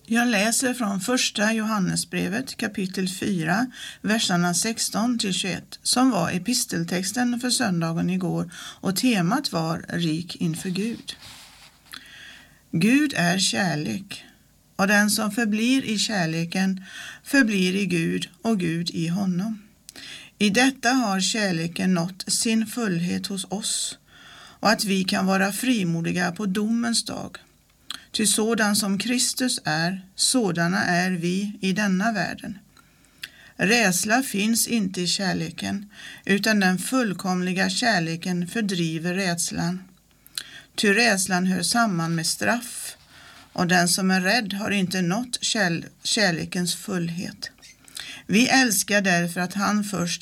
Jag läser från första Johannesbrevet kapitel 4, verserna 16-21 som var episteltexten för söndagen igår och temat var rik inför Gud. Gud är kärlek och den som förblir i kärleken förblir i Gud och Gud i honom. I detta har kärleken nått sin fullhet hos oss och att vi kan vara frimodiga på domens dag. Ty sådan som Kristus är, sådana är vi i denna världen. Rädsla finns inte i kärleken, utan den fullkomliga kärleken fördriver rädslan. Ty rädslan hör samman med straff, och den som är rädd har inte nått kärlekens fullhet. Vi älskar därför att han först